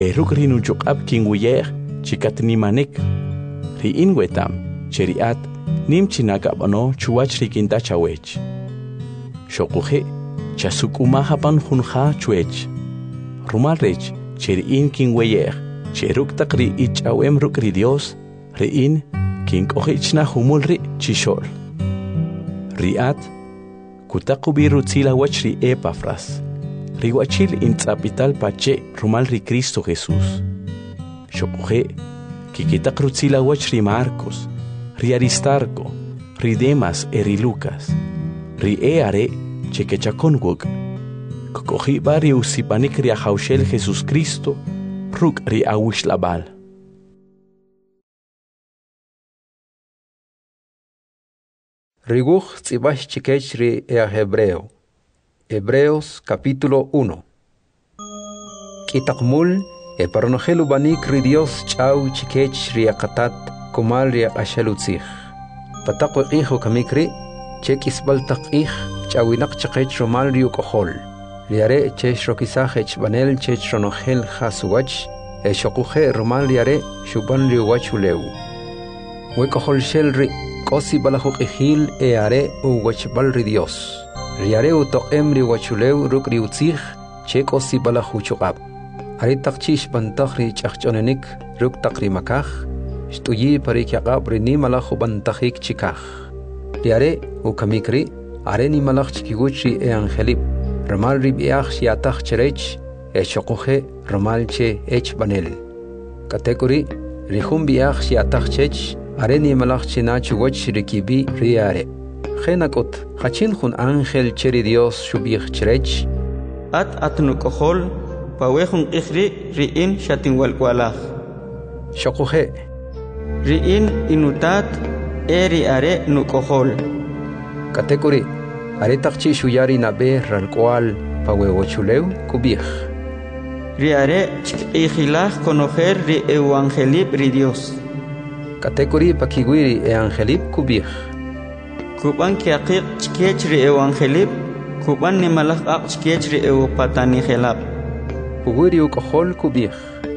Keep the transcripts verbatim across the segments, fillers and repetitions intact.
Eruk rinuchuk ab king wiyer chikat nimanik. Ri inwetam cheriat nim chinagabano chuach rikinta chawech. Shokuhe chasukuma hapan hunha chuech. Rumalrech cheri in king wiyer cheruk takri ich awem rukri Dios ri in king ohichna humulri chishol. Riat kutakubiru tzila wachri Epafras. Riwachil in tzapital pache rumal ri Cristo Jesús. Shokuhe kikitak rutzila wachri Marcos, ri Aristarco, ri Demas eri Lucas, ri eare chekechakonwuk. Kokohi bari usipanik ri ahaushel Jesús Cristo, ruk ri awishlabal. Riguch tzibash chikech ri ea Hebreo. Hebreos capítulo uno. Kitakmul e paronogelu banik ri Dios chau chikech ri akatat kumal ri akashalutzich. Patakwe iho kamikri chekis baltak ich chawinak chakech romal ri ukohol. Riare chech rokisach banel chech ronogel hasuwach e shokuhe romal riare shuban ri wachuleu. Wekohol shel ri kosi balahuk ihil e are u wachbal ri Dios. Riare utoqem ri wachuleu ruk ri utzich chek osi balahuchukab. Ari takchish bantach ri chachchonenik ruk takri makach shtuyi parik yaqab ri ni malahu bantachik chikach. Riare ukamikri are ni malach chikiguch ri e angelib. Ramal ri biach shiatach cherech e shokuhe ramal che ech banel. Katekuri rihum biach shiatach chech are ni malach chinachu wach rikibi riare. Genakot, hachin hun ángel cheri Dios shubich cherech. At atnukohol, pawehun ichri riin shatinwalkwalach. Shokuhe. Riin inutat eri are nukohol. Katekuri, are takchi shuyari nabe ralkwal pawewochuleu kubich. Riare chik ichilach conocer ri evangelib ri Dios. Katekuri pakiguiri e angelib kubich. Kuban kiakik chikech ri evangelib, kuban ni malak ak chikech ri eupatani helab. Puguri ukohol kubich.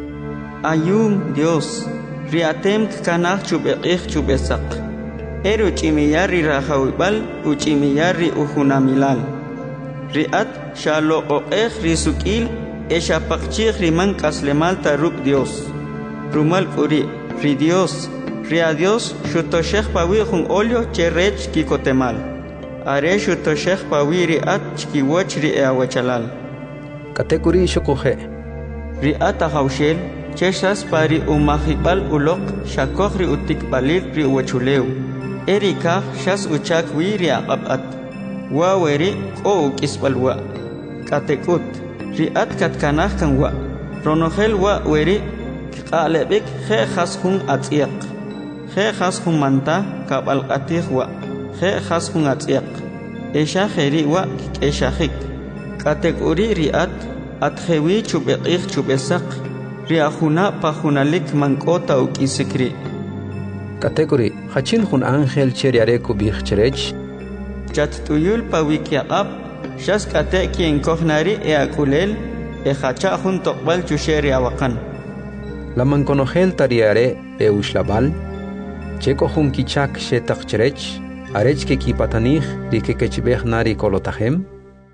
Ayum Dios, ri atem kanach chubekich chubesak. Eru chimiyar ri rahawibal, uchimiyar ri uhunamilal. Ri at shalo oech ri sukil, esha pakchich ri man kaslemal taruk Dios. Rumal kuri, ri Dios, ri a Dios shutoshech pawi jun olio cherech kikotemal. Are shutoshech pawi ri at chkiwoch ri eawachalal. Katekuri shokuhe. Ri at ahaushel, cheshas pari umahibal ulok shakoch ri utikbalil ri uwachuleu. Erika shas uchak wi ri aqabat. Wa weri o ukisbalwa. Katekut, ri at katkanach kan wa. Ronogel wa weri qalebik khe khas hun atiq. Khe khas hun manta kabal qatih wa. Khe khas hun atiq. Esha kheri wa esha khik. Katekuri riat at khewi chubeqih chubesak. Riahuna pahunalik mankota ukisikri. Katekuri hachin hun ángel cheriare kubich cherech. Chat tuyul pawikiaqab shas kate kien kohnari e akulel e hacha hun tokbal chusheri awakan. La manconogel tariare e ushlabal, cheko hun kichak shetak cherech, arech ke kipatanich di ke kechbech nari kolotahem.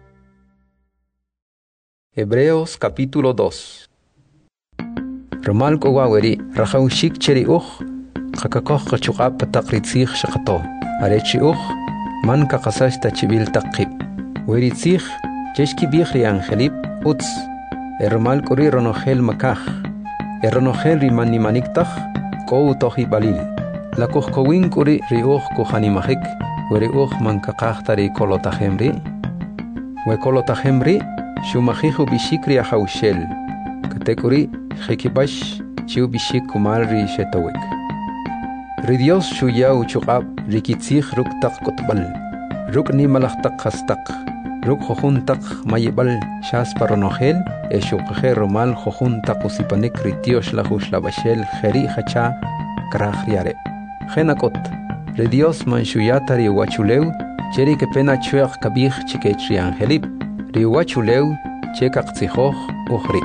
Hebreos capítulo dos. Romal kogaweri rahaushik cheri uch, kakakoch kachukab patakritzich shakato, arechi uch, man kakasash tachibil takib. Weritzich, cheshki bichri angelib, utz, ermal kori ronogel makach. Eronogel ri manimaniktaj, kou tohi balil. La kohkowin kuri ri uch kuhanimahik, weri uch mankakachtari kolotahemri. We kolotahemri, shumahihu bishikri ahaushel. Katekuri, hekibash, chiu bishik kumal ri shetowek. Ri Dios shuya uchukab, rikitzich ruk tak kotbal. Ruk ni malachtak hastak. Ruk jojuntak mayibal shas paronogel, e shukhe romal jojuntak usipanik ritios la huslabashel jeri hacha krahriare. Genakot, re Dios manshuyata ri wachuleu, cheri que pena chuach kabich chikech ri angelib, ri wachuleu, chekak tzijoch uhri.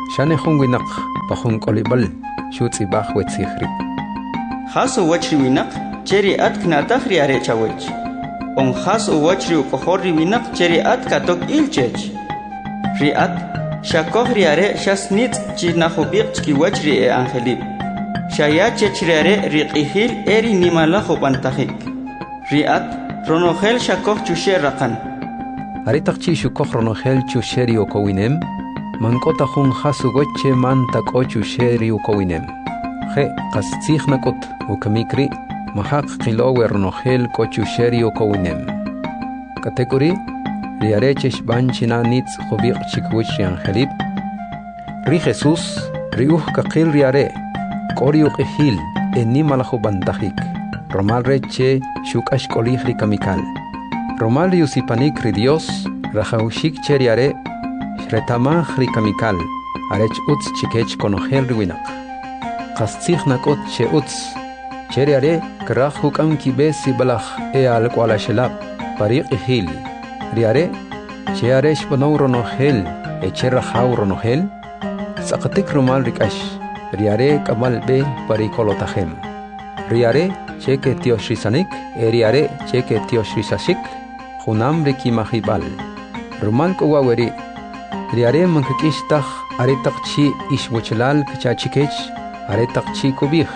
Shane jun winak pa jun kolibal shutsi baj wetzihri. Hasu wachri winak cheri at knatah riare chawech. On hasu wachri ukohori winak cheri at katok ilchech. Riat shakoh riare shasnit chinahubiq chki wachri e angelib. Shaya chechriare riqihil eri nimalaho pantahik. Riat ronohel shakoh chusherakan. Aritakchi shukoh ronohel chusheri okowinem. Mankota jun hasu goche man tako chusheri okowinem. Je qastzih nakot ukamikri mahaq qilowe ronohel ko chusheri okowinem. Kategori riarechesh banchina nitz hubiq chikwichri angelib. Ri Jesus riuh kaqil riare. Koriuk ehil enimalajo bantahik. Romal reche shukash kolihri kamikal. Romal yusipanik ri Dios rajaushik cheriare shretamah ri kamikal. Arech utz chikech konohel riwinak. Qastzih nakot che utz. Cheriare krach hukam kibesi balach e al kwala shelab. Pariq ehil. Riare chearesh banow ronohel e cherrajau ronohel. Saqatik romal rikash. Riare kamal be parikolotahem. Riare cheke tioshrisanik, e riare cheke tioshrisashik, junam riki mahibal. Rumal kowaweri. Riare mankakishtach aretakchi ishwachalal kachachikech, aretakchi kubih.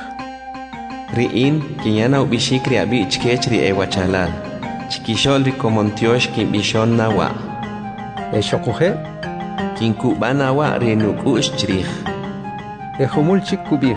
Riin kinyana ubishik riabi ichkech ri ewachalal. Chikishol ri komontiosh kin bishon nawa. E shokuhe? Kin kubanawa ri nukush chrich. Ejomul chik kubih.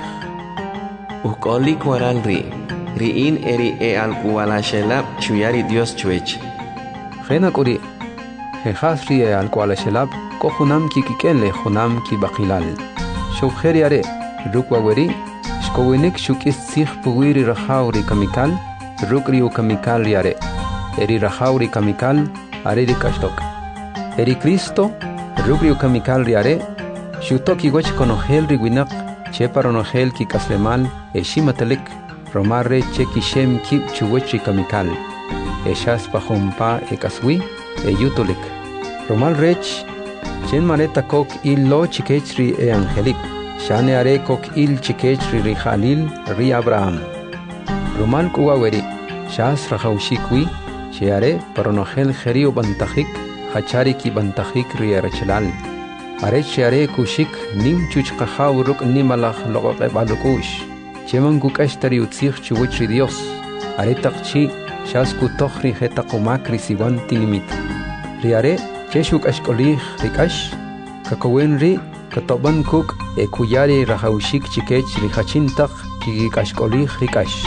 Ukoli kwaral ri. Riin eri e al kualashelab chuyari Dios chuech. Jena kuri. Jejas ri e al kualashelab kohunam ki kikenle junam ki bakilal. Shukjeri are. Rukwaweri. Shkowinik shukis zich puwiri rajauri kamikal. Rukri u kamikal riare. Eri rajauri kamikal. Areri kastok. Eri Cristo. Rukri u kamikal riare. Shutoki wech konohel riwinak chepa ronohel ki kaslemal e shimatelik romarre cheki shem kip chuwechi kamikal e shas pahompa e kaswi e yutulik romal rech chen mareta kok il lo chikechri e angelik shane are kok il chikechri ri Jalil ri Abraham romal kuwaweri shas rajaushikwi cheare paronohel jeriu bantahik hachari ki bantahik ri arachlal Arech are kushik nim chuchqahaw ruk nimalaj loqoq balukush. Cheman kukash tari utzih chuwich Dios. Aretaqchi shas kutokhri hetaqumakri siwan tilimit. Riare cheshuk ashkolih rikash. Kakowen ri katoban kuk e kuyari rajaushik chikech rihachintaq kikashkolih rikash.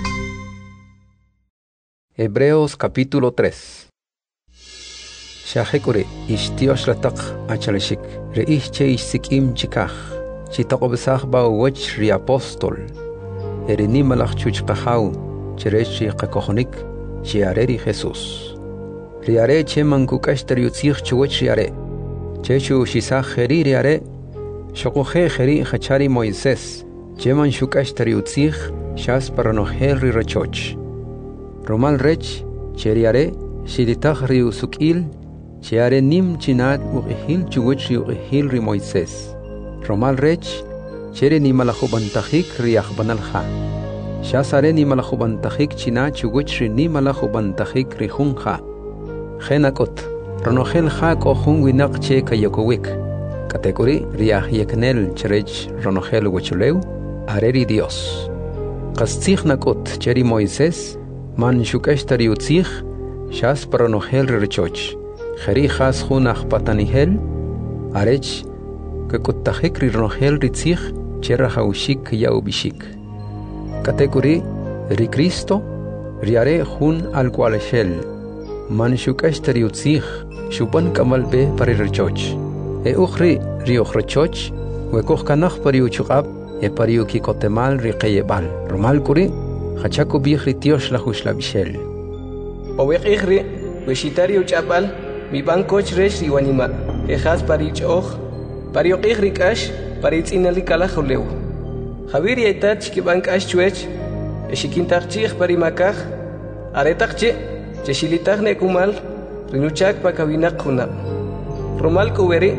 Hebreos capítulo tres. Shahekure ishtiosh latak achaleshik reich che isikim chikach chitaqobsach ba wach ri apostol erinimalach chuchqahau cherechi qakohnik chiareri Jesus riare che mankukash teriutzich chuwach riare chechu shisach heri riare shokohe heri hachari Moisés cheman shukash teriutzich shas paranohel ri rechoch romal rech cheriare shiditach ri usukil Cheare nim chinat uqihil chuwich uqihil ri Moisés. Romal rech, chere ni malajubantahik riach banalha. Shasare ni malajubantahik china chuwich ri ni malajubantahik ri junha. Genakot, ronohel ha ko junwinak che kayokowik. Kategori riach yeknel cherech ronohel wechuleu, areri Dios. Qastzich nakot cheri Moisés, man shukashtari utzich, shas paronohel richoch. Jerijas junach patanihel, arech, kakutahik rirnohel ritzich, cherrajaushik yaubishik. Kategori, ri Cristo, riare jun al kualeshel, man shukashtari utzich, shupan kamalbe parirchoch. E ukhri riochrochoch, wekoch kanach pariuchukab, e pariuki kotemal riqeyebal. Romal kuri, hachaku bihri tiosh la hushla bishel. Pawek ikhri, weshitari uchapal, mi bancoch resh riwanima, ejas parich och, parioqih rikash, paritz inalikala juleu. Javiri etach ki bancash chuech, eshikintarchich parimakaj, aretachche, cheshilitach nekumal, rinuchak pakawinak junab. Romal kuweri,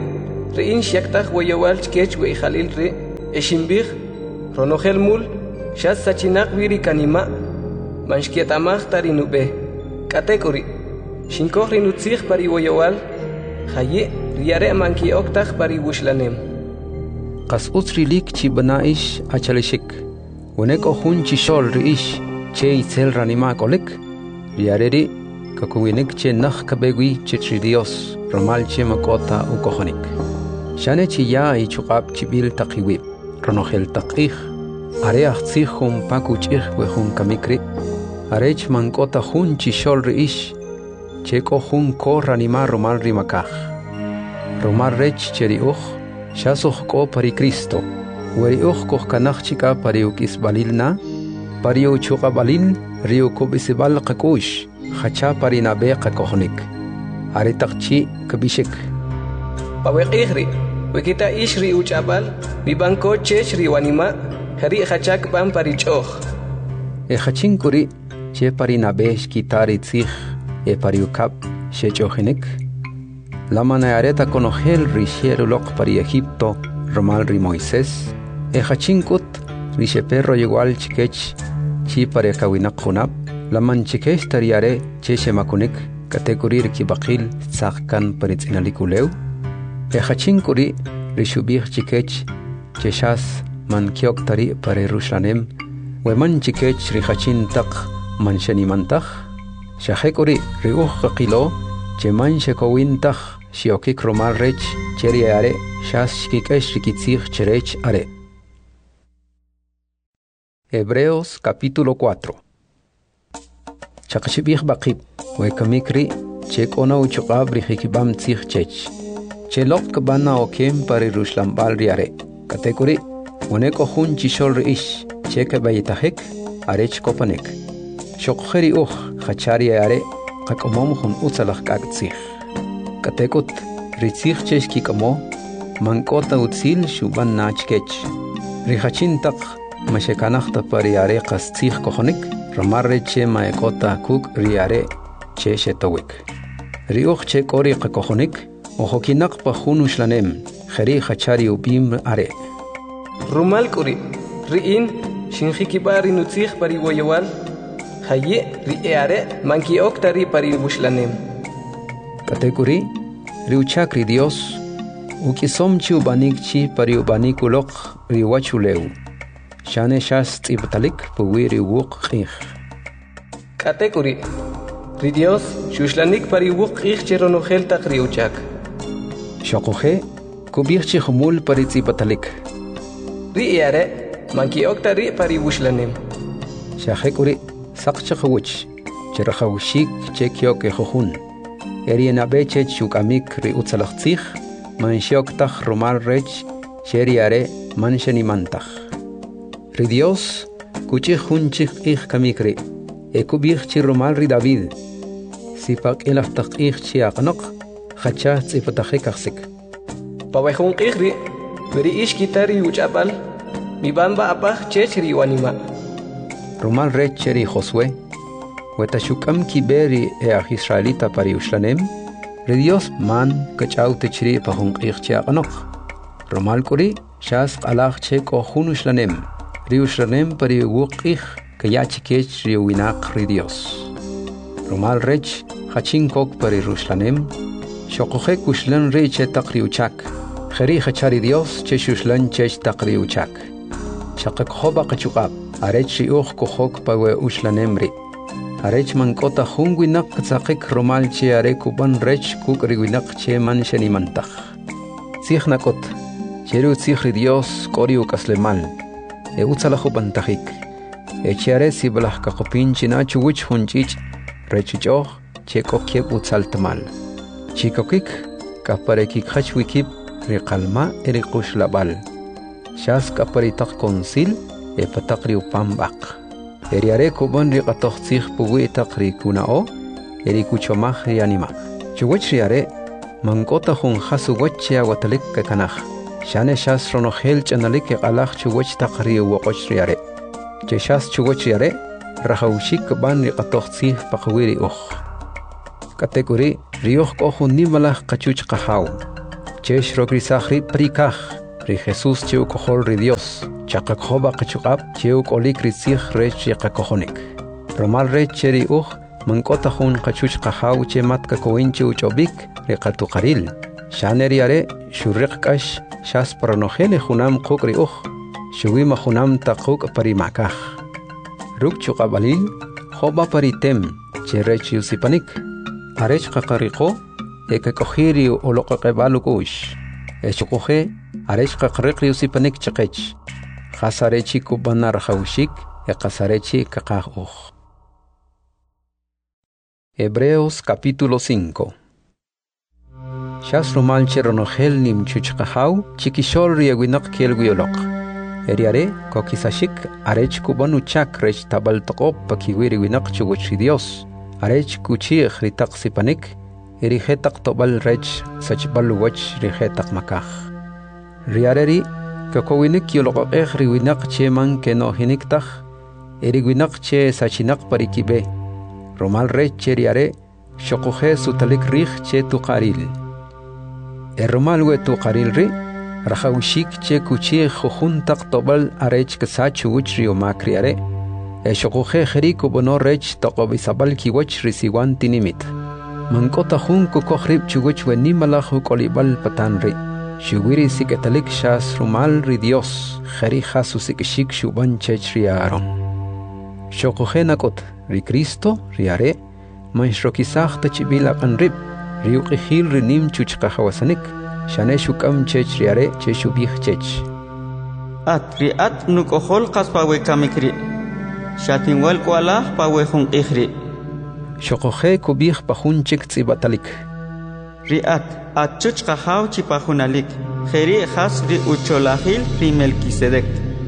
ri'in shaktaj wayawal chkech we jalil ri eshimbig ronogel mul shas sachinak wiri kanima manshkietamaj tarinube katekuri shinkoj rinutzig pari wayawal haye riare manki oktaj pari wushlanem qas utsrilik chi banaish achalishik wonek ohun chi shol riish che itzel ranima kolek riareri kakuwinik che nakh kabegui che Dios romal che makota u kohonik shane chi ya i chuqab chi bil taqiwi ronogel taqih are achzi khum pakuchih we khum kamikri arech mankota hun chi shol riish che ko hun ko ranima romal rimakaj romal rech cheri uj shasoh ko pari Cristo weri uj ko kanach chika pari ukis balilna pari u chuqa balil rio ko bisbal qakush khacha pari nabe qakohnik are taqchi kabishik paweqihri wekita ishri uchabal mi banko chechri wanima hari khachak ban pari choh e khachin kuri che pari nabe skitari tsikh e pari ukap shechohinik la manareta conogel rishiero loq pari Egipto romal ri Moisés e khachin kut rishe perro igual chikech chi pari kawinak khunab la manchikesh tariare cheshe makunik kategorir ki baqil tsaqkan paritsinalikuleu e khachin kuri rishubih chikech cheshas man kiok tari pare rushlanem we man chikech ri khachin taq man shani mantaq shahekuri ri uj qilo che man shekowin taq shiokik romal rech cheriare shas shikikesh rikitzig cherech are. Hebreos capítulo cuatro. Chaqashibih baqib we kamikri chek ona uchuqab rihikibam tzig chech chelok bana okem pari rushlambal riare katekuri oneko hun chishol riish cheke bayitahek arech kopanek shokheri uj khachari are qakomom hun utsalakh kaktzig katekut ritzig cheshki kamo mankota utsil shuban nachkech rihachin taq mashekanachta pari are qastzig kohonik romarre che maekota kuk riare che shetowik riuch che kori qakohonik ojokinak pa hunushlanem khari khachari ubim are rumal kuri riin shinjikibari nutzig pari wayawal haye riare manki oktari pari bushlanem katekuri riuchakri Dios ukisom chi ubanik chi pari ubanikulok riwachuleu shane shas tsibtalik puwiri wuq qih katekuri ri Dios shushlanik pari wuq qih cheronogel taqri uchak shoqoje kubih chi khumul pari tsibtalik ri yare manki oktari pari bushlanem shahekuri saqcha khawch cherkhawshik chekyok khun eriena beche chukamik ri utsalaqtzig manshok taq romal rech cheriare manshani mantaq ri Dios kuchi hunchik ich kamikri e kubih chi romal ri David sipak elaf taq ich chi aqnaq khacha tsipatakhe kaxik pawehun qihri veri ish kitari uchapal mi bamba apaj chechri wanima romal recheri Josué wetashukam kiberi e a Israelita pari ushlanem ri Dios man kachau techri pahun ich chi aqnaq romal kuri shas qalaq che ko hunushlanem riushlanem pari wuqih kayachikech riwinaq ri Dios romal rech hachin kok pari rushlanem shoqoje kushlan re che taqri uchak khari khachari Dios che shushlan che taqri uchak shaqaq khoba qachuqab arech riuq kohok pawe ushlanem ri arech mankota hungwinaq tsaqik romal che are kuban rech kuk riwinaq che man shani mantaq signakot cheru sigri Dios kori ukaslemal e utsalajo pantajik e chiare si blah kakopin china chuwich hunchich rechichoh cheko kiep utsaltmal chikokik kaparekik khachwikip riqalma eriqush labal shas kaparitak konsil e patakri upambaq eriare kubon riqatoxtzig puwi taqri kunao erikuchomaj rianima chuwich riare mankota hun hasu wachya watalik kanaj shane shas ronogel chanalik qalaq chuwach taqri woqoch riare che shas chuwach riare rahawshik ban riqatoxtzig paqwiri uj katekuri rioh ko hunnimalah qachuch qahaw Chesh rogrisahri prikaj, ri Jesús cheu kohol ri Dios, chakakoba kachukap cheu kolik ri zich rech yakakohonik. Romal rech cheri uj, mankota hun kachuch kahaw che matka koinche uchobik, ri katukaril. Shaneri are, shurek kash, shas paranojele junam kukri uj, shuwima junam takuk parimakaj. Ruk chukabalil, hoba paritem, che rech yusipanik. Arech kakariko, eka kohiri oloqaqebalukush. Echukoje, arech kakarikri yusipanik chakech. Hasarechi kubanar haushik, ekasarechi kakahuj. Hebreos capítulo cinco. Shas romal cheronogel nim chuchkahaw, chikishol riaguinak kielguiolok. Eriare, kokisashik, arech kubanuchak rech tabal tokop pakiwiri winak chuguchi Dios. Arech kuchich ritak sipanik, irihetak tobal rech sachbal wach rihetak makaj. Riareri, kakowinik yolokokeh riwinak che man keno hiniktaj, eriwinak che sachinak parikibe. Romal rech che riare, shokoje sutalik rich che tukaril. Erromal we tukaril ri, rajawishik che kuchich jujuntak tobal arech kasachu wich riomak riare. Eshokoje jerico bono rech tokobisabal kiwach risiwan tinimit. Mankota jun kukohrib chuguch wenimalajo kolibal patanri. Shuwiri siketalik shas rumal ri Dios, jerija susikishik shuban chechriaron. Shokoje nakot ri Cristo riare, manshrokisak tachibila kanrib, riukihil rinim chuchkahawasanik, shane shukam chechriare cheshubih chech. At riat nukohol kaspawe kamikri. Shatinwal kualah pawehun ihri. Shokoje kubih pahun chik tsibatalik. Riat achuch kahaw chipahunalik. Jeri has ri ucholahil ri Melquisedec.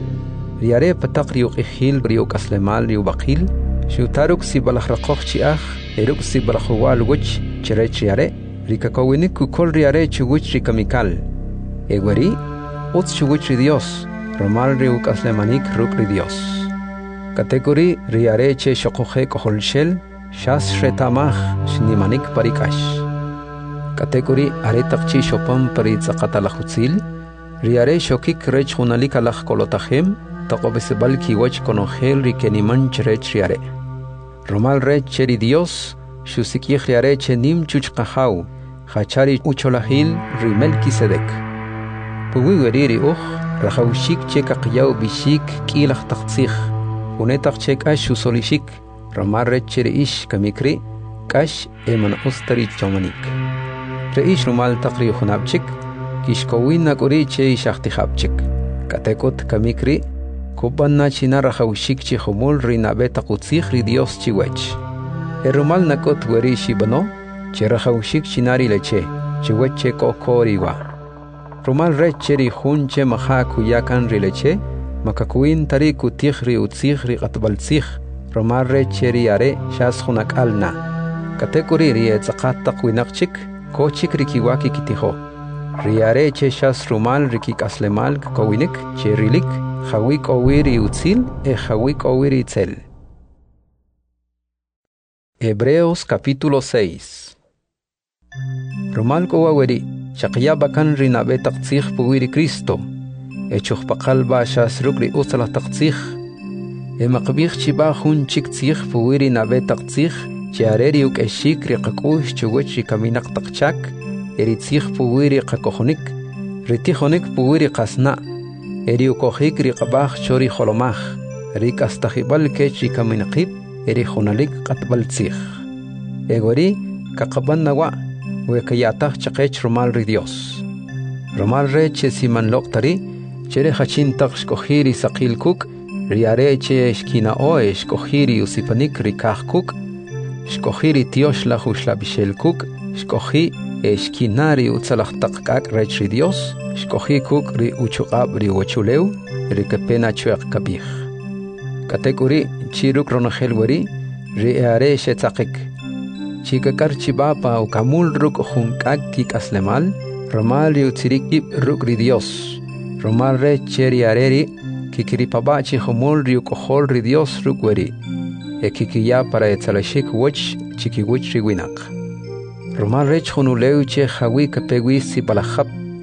Riare patak riuk ihil riuk aslemal riuk bakil. Shutaruk si balahrakoch chiach. Eruk si balahuwal wuch chirech riare. Rikakowinik kukol riare chuguch rikamikal. Egweri ut chuguch ri Dios. Romal riuk aslemanik ruk ri Dios. Kategori riare che shokoje koholshel, shas shretamach shnimanik parikash. Kategori aretak chi shopam paritzaqatalahutzil, riare shokik rech hunalik alach kolotachem, taqobesebal kiwach konogel rikeniman cherech riare. Romal rech cheri Dios, shusikich riare che nim chuchkahaw, hachari ucholahil rimel kisedek. Puwiweriri uch, rajawshik che kakyaw bishik kilach taktzich. Unetak chek ash usolishik, ramar rech reish kamikri, kash eman ustari chomanik. Reish rumal takri hunabchik, kishkowin nakuri che ishachtihabchik. Katekot kamikri, kuban na china rajawshik chi humul rinabe takutzich ri Dios chiwech. Erumal nakot weri shibano, che rajawshik chinari leche, chiweche kokoriwa. Rumal rech cheri hun che maha kuyakan rileche, makakuin tari kutihri utzihri qatbaltzih romarre cheri are shas hunak alna katekuri rie tzaqat taqwinaqchik kochik rikiwaki kitiho riare che shas rumal rikik aslemal kowinik cherilik hawik owiri utzil e hawik owiri itzel. Hebreos capítulo seis. Rumal kowaweri chaqyabakan rinabe taqtzih puwiri Cristo Echuch pakalba shas rukri usala taqtzich. E maqbich chiba hun chik tzich puwiri nabe taqtzich. Chiareri uk eshik riqakush chuguch rikaminak taqchak. Eri tzich puwiri qakohonik. Ritihonik puwiri qasna. Eri ukohik riqabach chori holomach. Rik astahibal kech rikaminaqib. Eri hunalik qatbal tzich. Egori kaqaban nawa. Wekayatach chaqech rumal ri Dios. Rumal re che siman loktari. Chere hachin tak shkohiri sakil kuk, riare che shkina oe shkohiri usipanik rikah kuk, shkohiri tiosh la hushla bishel kuk, shkohi e shkinari utzalach takkak rechri Dios, shkohi kuk ri uchuqab ri wachuleu, rikapena chuak kabih. Kategori chiruk ronahel wari, ri are shetzakik. Chikakar chibapa ukamul ruk hunkak kik aslemal, ramal ri utzirikib ruk ri Dios. Romal re cheri areri, kikiripabachi humol riu kohol ri Dios rukweri, e kikiya para etzalashik wach chikiwich riwinak. Romal rech hunuleu che hawi kapegwi si balahap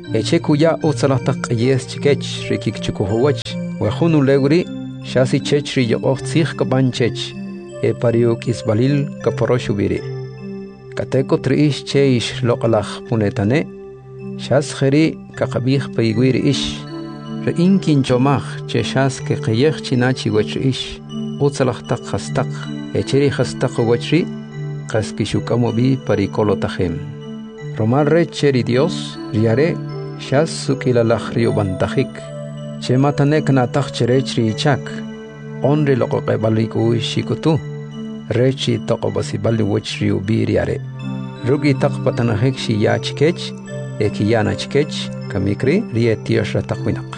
eche kuya utsalahtak yes chikech rikik chukuhowach wehunu leguri shasi chech ri yoch sich kabanchech e pariuk isbalil kaporoshubiri kateko triish cheish loqalach punetane shas kheri kakabih paiguiri ish re inkin chomach che shas ke qayech chinachi wach ish utsalahtak khastak echeri khastak wachri qaskishukamo bi parikolo tajem romal re cheri dios riare shas sukilalach rio bantajik che matanek natach cherechri chak onre loqo baliku shikutu rechi toqobasi bali wachri ubiriare rugi taqpatanahek shi yachkech ekiyana chkech kamikri rietiosh rataqwinak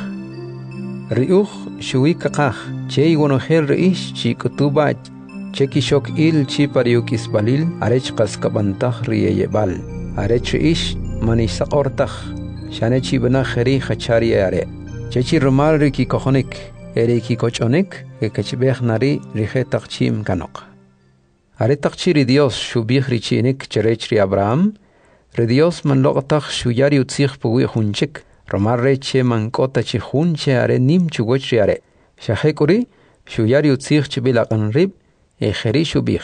riuch shuikaqaj che iwonohel reish chikutuba chekishok il chipariukis balil arech qaskabantaj rieyebal arech ish manisaqortaj shanechi bana kheri khachari are chechi rumal riki kohonik eriki kochonik ekachbeh nari rihe taqchim kanok are taqchiri dios shubih richinik cherechri abraham re dios man loqtaj shuyari utzig puwi hunchik rumal reche man kota chi hunche are nim chugochri are shahekuri shuyari utzig chibilaqan rib e kheri shubih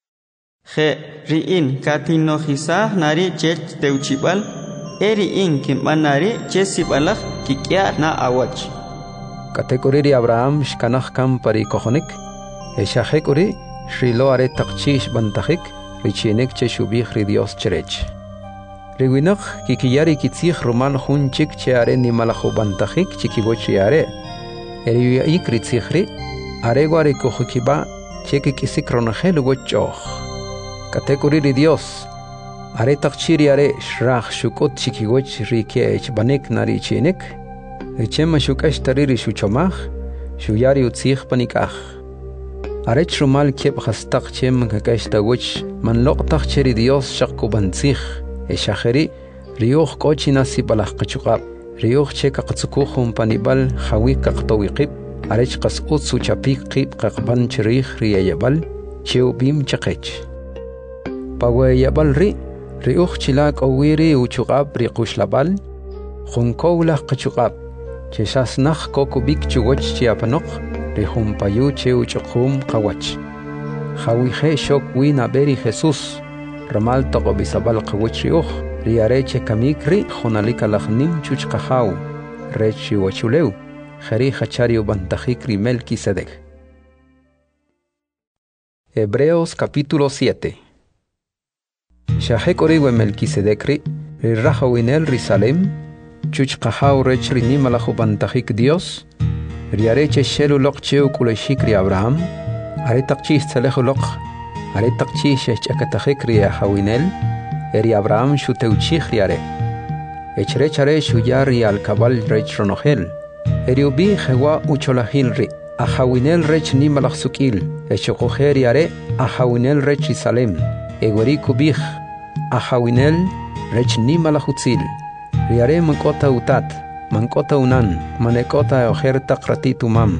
khe riin katino hisah nari chech teuchibal eri in kimbanari chesibalach kikya na awach kategori abraham shkanach kam pari kohonik e shahekuri shrilo are taqchish bantajik richinek che shubih ri dios cherech riwinach kikiyari kitzig rumal hunchik che are nimalakhu bantajik chikibochi are eri ikri tsikhri are gwari kohukiba cheki kisikronahel gochoch kategori ri dios are taqchiri are shrach shukot chikigoch rikech banek nari chinek echema shukash tariri shuchomach shuyari utzig panikach are chrumal kep khastaq chem kakash tagoch man loqtaq cheri dios shaqku bantzig e shaheri rioch kochina sibalach qachuqab rioch cheka qatsukuhum panibal khawi qaqtawiqib arech qas utsu chapik qib qaqban cherih riyabal cheubim chaqech pawayabal ri rioch chilak awiri uchuqab riqushlabal khunkowlah qachuqab cheshasnakh kokubik chugoch chiapanok rihum payu cheu chuqum qawach khawi khe shok wina beri jesus ramal toqobisabal qawach riuch riareche kamikri khonalika lakhnim chuchqahaw rechi wachuleu khari khachari bantajik rimel kisedek Hebreos capítulo siete Shahek oriwe Melquisedecri rirrahawinel risalem chuchqahaw rech rinimalahu bantajik dios riareche shelu loqcheu kuleshikri abraham aretaqchis tsalehu loq aretaqchis shechakatajik riahawinel eri abraham shuteuchich riare echrechare shuyar al kabal rech ronohel eriubi jewa ucholahil ri ahawinel rech nimalach sukil echokoher riare ahawinel rech risalem egori kubih ahawinel rech nimalahutzil riare mankota utat mankota unan manekota oher taqratitu mam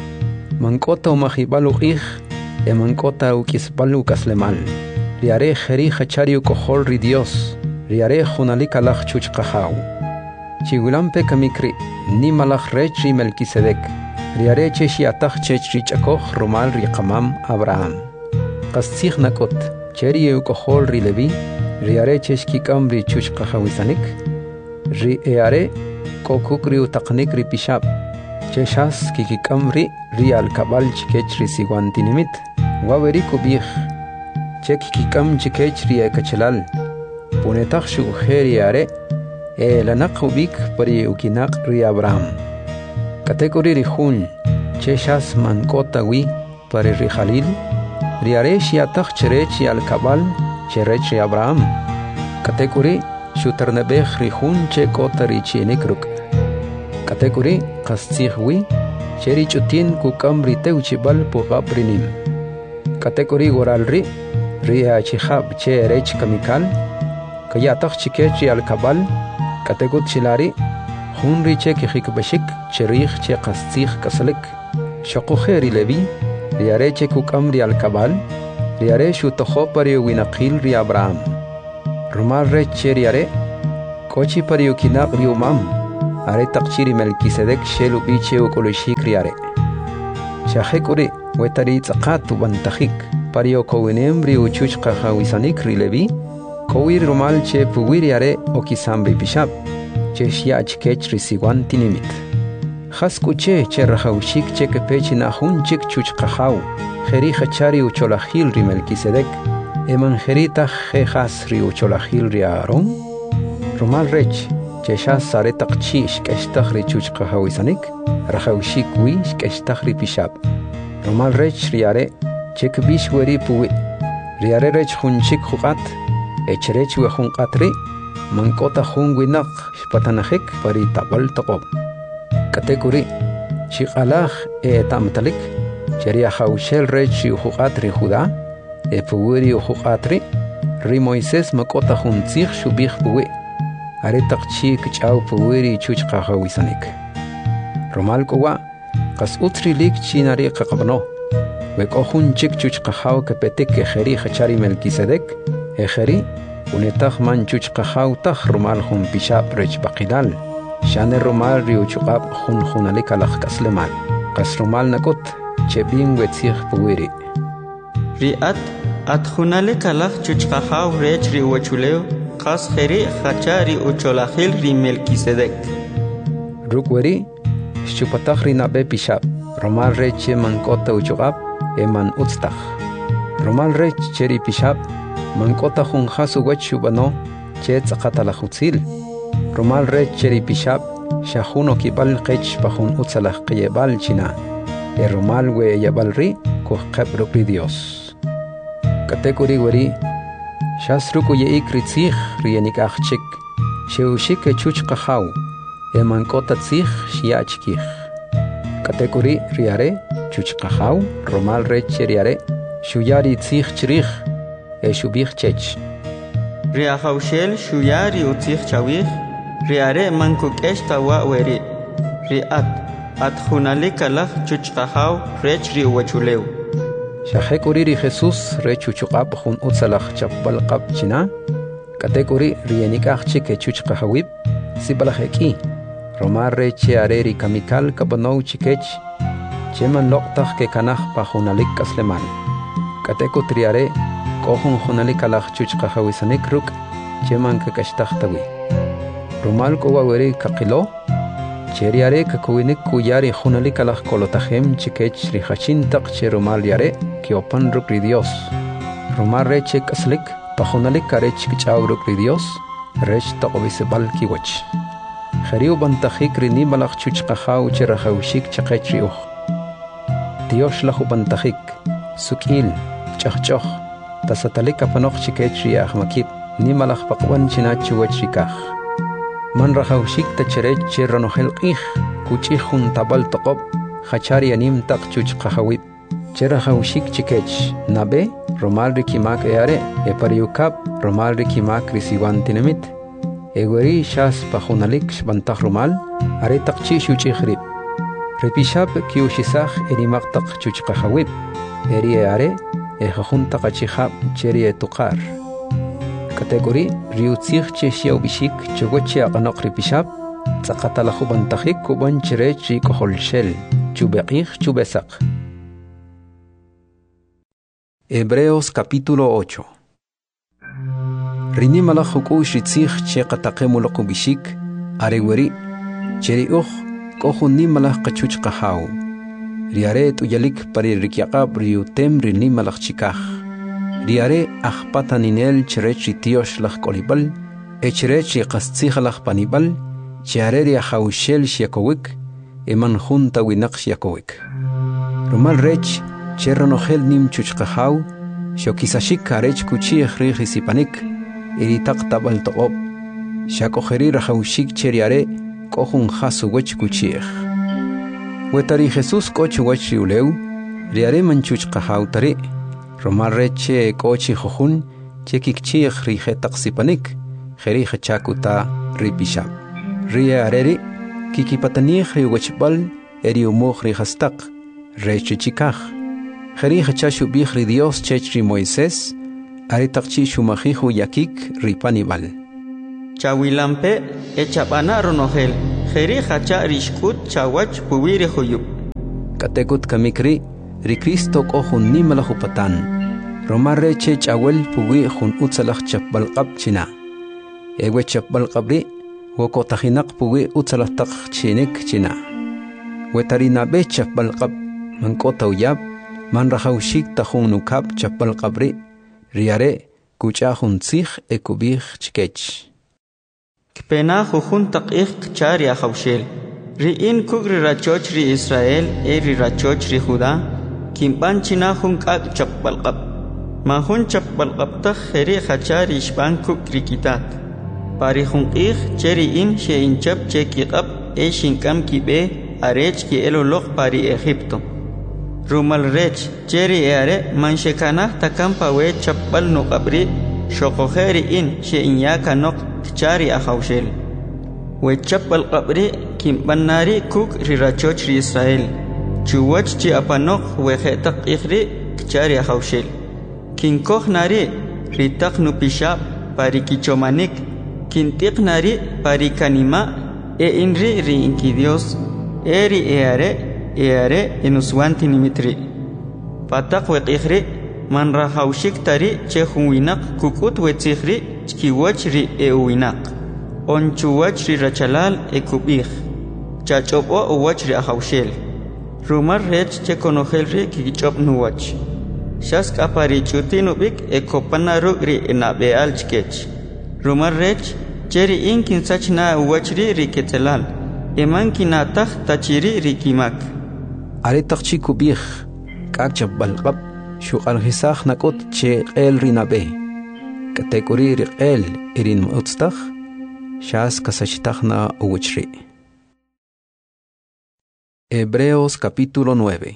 mankota umahibalu ih e mankota ukisbalu kaslemal riare kheri khachari kohol ri dios riare khunalika lach chuchqahaw chigulampe kamikri nimalach rechi Melquisedec riare cheshi atach chechri chakoh romal ri qamam abraham qastzig nakot cheri kohol ri levi riare cheshki kamri chuchqahawisanik ri eare kokukri utaqnik ri pishab cheshas kikikamri ri al kabal chikechri sigwantinimit waweri kubih chekikikam chikechri ekachelal punetach shugheri are e lanaqubik pari ukinak ri abraham kategori ri hun cheshas mankota wi pari ri khalil ri are shiatach cherechi al kabal cherechi abraham kategori shuternebech ri hun che kota ri chienikruk kategori qastzig wi cheri chutin kukam ri teuchibal pugaprinim kategori goral ri ri achihab che rech kamikal kayatach chikechi al kabal kategut chilari hunri che kihikbashik cherich che qastzig kasalik shaqukheri levi riare che kukamri al kabal riare shutoho pari winaqil ri abraham rumal re che riare Kochi pariukinak riumam, are takchiri Melquisedec shelu biche ukulishik riare. Shahekuri, wetari tzakatu bantajik, pario kowinem riu chuchka hawisanik rilevi, kowir rumal che puwiriare okisambi bishab, che shiach kech risiwan tinimit. Haskuche che rahaushik che kepechi nahun chik chuchka haw, jeri hachari ucholahil ri Melquisedec, emanjerita jejas ri ucholahil ri Aaron, rumal rech, che shas sare takchi shkeshtah ri chuchka hawisanik, rahaushik wi shkeshtah ri bishab. Rumal rech riare, che kebish weri puwi, riare rech hunchik hukat, echrech we hunkatri, mankota hun winak shpatanahik pari tabal toqob. Kategori shiqalaj e tamtalik cheria haushel rech hukat ri Judá e puwiri hukatri ri Moisés makota huntzig shubih puwi are takchi kchau puwiri chuchqa hawisanik. Romal kowa qas utri lik chinari qaqabno we kohun chik chuchqa haw kepetik ke kheri khachari Melquisedec e kheri unetah man chuchqa haw tah rumal hun pishab rech baqidal shane rumal riu chuqab hun hunalik alaq kaslemal qas rumal nakot chebin wetzig puwiri riat at hunalik alaq chuchqa haw rech ri wachuleo qas kheri khachari ucholahil ri Melquisedec rukweri shupatah ri nabe pishab rumal rech mankota uchuqab eman utstah rumal rech cheri pishab mankota hun hasu wachubano che tzaqatala khutzil rumal rech cheri pishab shahuno kibal qech pahun utsalah qiyebal china e rumal we yabal ri ko qabru pri Dios kategori weri shasruku ye ikritzig rienik achchik sheushik chuch qahaw e mankota tzig shiachkih kategori riare chuch qahaw rumal rech cheriare shuyari tzig chrih e shubih chech riahaushel shuyari utzig chawih riare mankuk eshtawa weri riat at hunalik alaq chuchqahaw rech ri wachuleu shahekuri ri Jesus rech chuchqab hun utsalaq chapbal qab china kategori rienikach chike chuchqahawib sibalaheki romar rech are ri kamikal kabano chikech cheman loqtaq ke kanah pa hunalik kasleman kateko triare kohun hunalik alaq chuchqahawisanik ruk cheman kakashtaqtawi rumal kowa weri kakilo cheriare kakuinik kuyari hunalik alaq kolotahem chikech ri hachintaq che rumal yare kiopan ruk ri Dios rumal rechek aslik pa hunalik karech kichaw ruk ri Dios rech taqobisebal kiwach khariu bantajik ri nimalaq chuchqahaw che rahawshik chaqech ri uj Dios lahu bantajik sukil chaqchoq tasatalik apanoq chikech ri ahmakib nimalaq paqwan china chuwach rikaj man rahawshik tachrech che ranohel qih kuchi hun tabal toqob khachari anim taq chuchqahawib che rahawshik chikech nabe romal rikimak eare e pariukab romal rikimak risiwan tinemit egweri shas pahunalik shbantaq romal are taqchi shuchikhrib repishab kiushisaj erimaq taq chuchqahawib eri eare e khun taqachihab cheri etuqar kategori riutzig che shiaw bishik chogoche aqanoq ripishab tzaqatala khubantajik kuban chere chi koholshel chubeqig chubesaq Hebreos capítulo ocho Rinimala huku shitzig che qataqemuloq bishik areweri cheri uj kohun nimala qachuch qahaw riare tuyalik pari rikyaqab riutem rinimala chikaj riare ajpataninel cherechi tiosh laj kolibal echerechi qastzig laj panibal chiare ri haushel shiakowik eman junta winaq shiakowik rumal rech cherronogel nim chuchqahaw shokisashik karech kuchi khri khisipanik eritaq tabal toqob shakojeri rahawshik cheriare kohun hasu wech kuchi wetari Jesus koch wech riuleu riare man chuchqahaw tari Romar reche kochi jojun chekikchi rije taqsipanik jeri chakuta ripishab ria areri kikipatani ri wechbal eri umoj ri hastaq reche chikaj jeri chashu bi ri Dios chechri Moisés ari taqchi shumaji yakik ripanibal chawilampe echapana ronogel jeri hacha rishkut chawach puwiri huyup katekut kamikri ri Cristo kohun nimala hupatan romare che chawel puwi hun utsalach chapbalqab china ewe chapbalqabri woko tahinak puwi utsalah tak chinik china wetarina be chapbalqab mankota uyab man rahawshik tahun nukab chapbalqabri riare kucha hun tsikh ekubih chikech kpena jujun taqih chari ahawshel riin kugri rachoch ri Israel eri rachoch ri Judá kimban china hun kak chapbalqab mahun chapbalqab ta kheri khachari ishban kugri kitat pari hun qih cheri in she inchap chekiqab e shinkam kibe arech ki eloloq pari Egipto rumal rech cheri eare manshekana takampa we chapbal no qabri shoqokheri in she inyaka noq chari ahawshel we chapbal qabri kimbannari kuk rirachoch ri Israel chuwach chi apanoq we khetaq ikhri chari ahawshel kinkoh nari ritaq nu pishab pari kichomanik kintiq nari pari kanima e inri ri inki Dios eri eare eare enuswanti nimitri pataq we ikhri man rahawshik tari che hunwinak kukut we tsikhri chkiwach ri ewinaq onchuwach ri rachalal ekubih chachobo uwach ri ahawshel rumar rech che konogel ri kichop nuwach shask apari chutinubik ekopanaru ri enabeal chkech rumar rech cheri inkin sachna uwach ri ri ketelal eman kinatah tachiri ri kimak ari taqchi kubih kak chabbalqab shuqal hisakh nakot che qel rinabe kategori ri qel irin mutstakh shas kasachtakhna uwchri Hebreos capítulo nueve